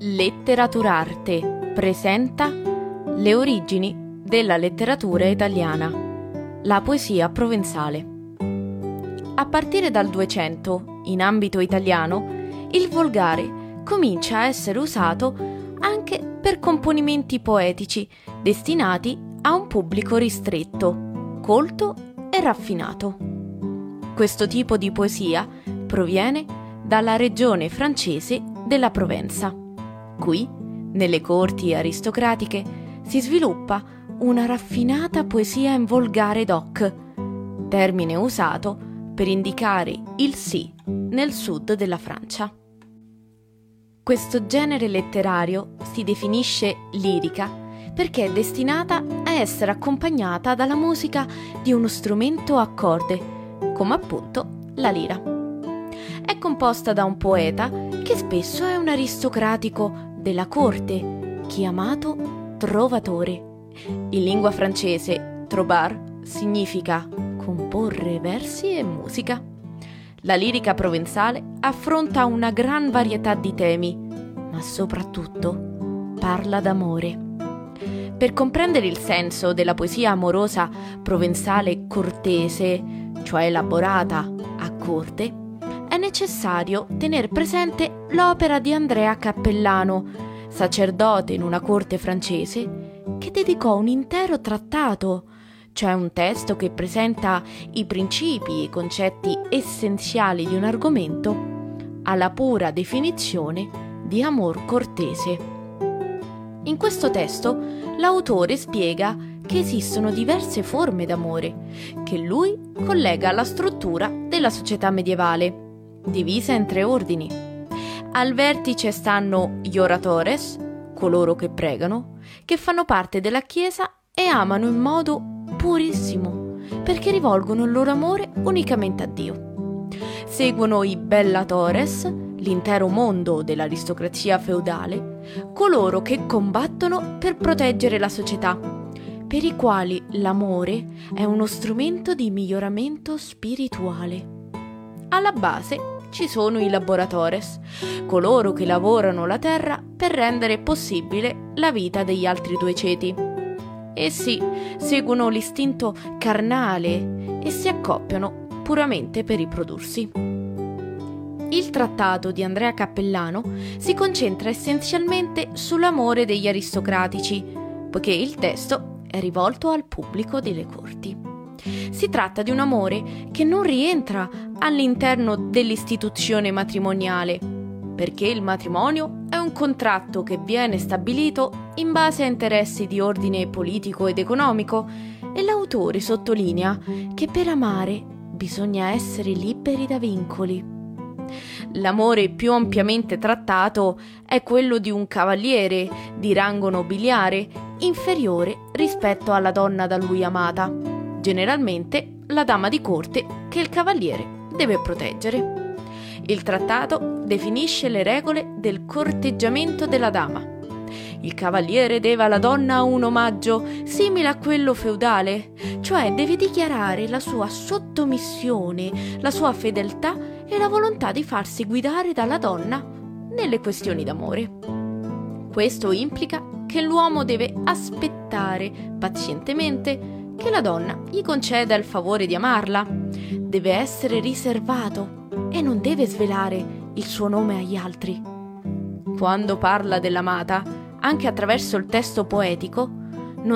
Letteraturarte presenta le origini della letteratura italiana, la poesia provenzale. A partire dal 200, in ambito italiano, il volgare comincia a essere usato anche per componimenti poetici destinati a un pubblico ristretto, colto e raffinato. Questo tipo di poesia proviene dalla regione francese della Provenza. Qui, nelle corti aristocratiche, si sviluppa una raffinata poesia in volgare doc, termine usato per indicare il sì nel sud della Francia. Questo genere letterario si definisce lirica perché è destinata a essere accompagnata dalla musica di uno strumento a corde, come appunto la lira. È composta da un poeta che spesso è un aristocratico della corte, chiamato trovatore. In lingua francese, trobar significa comporre versi e musica. La lirica provenzale affronta una gran varietà di temi, ma soprattutto parla d'amore. Per comprendere il senso della poesia amorosa provenzale cortese, cioè elaborata a corte, è necessario tener presente l'opera di Andrea Cappellano, sacerdote in una corte francese, che dedicò un intero trattato, cioè un testo che presenta i principi e i concetti essenziali di un argomento, alla pura definizione di amor cortese. In questo testo l'autore spiega che esistono diverse forme d'amore, che lui collega alla struttura della società medievale, divisa in 3 ordini. Al vertice stanno gli oratores, coloro che pregano, che fanno parte della Chiesa e amano in modo purissimo, perché rivolgono il loro amore unicamente a Dio. Seguono i bellatores, l'intero mondo dell'aristocrazia feudale, coloro che combattono per proteggere la società, per i quali l'amore è uno strumento di miglioramento spirituale. Alla base ci sono i laboratores, coloro che lavorano la terra per rendere possibile la vita degli altri 2 ceti. Essi seguono l'istinto carnale e si accoppiano puramente per riprodursi. Il trattato di Andrea Cappellano si concentra essenzialmente sull'amore degli aristocratici, poiché il testo è rivolto al pubblico delle corti. Si tratta di un amore che non rientra all'interno dell'istituzione matrimoniale, perché il matrimonio è un contratto che viene stabilito in base a interessi di ordine politico ed economico, e l'autore sottolinea che per amare bisogna essere liberi da vincoli. L'amore più ampiamente trattato è quello di un cavaliere di rango nobiliare inferiore rispetto alla donna da lui amata, generalmente la dama di corte che il cavaliere deve proteggere. Il trattato definisce le regole del corteggiamento della dama. Il cavaliere deve alla donna un omaggio simile a quello feudale, cioè deve dichiarare la sua sottomissione, la sua fedeltà e la volontà di farsi guidare dalla donna nelle questioni d'amore. Questo implica che l'uomo deve aspettare pazientemente che la donna gli conceda il favore di amarla, deve essere riservato e non deve svelare il suo nome agli altri. Quando parla dell'amata, anche attraverso il testo poetico,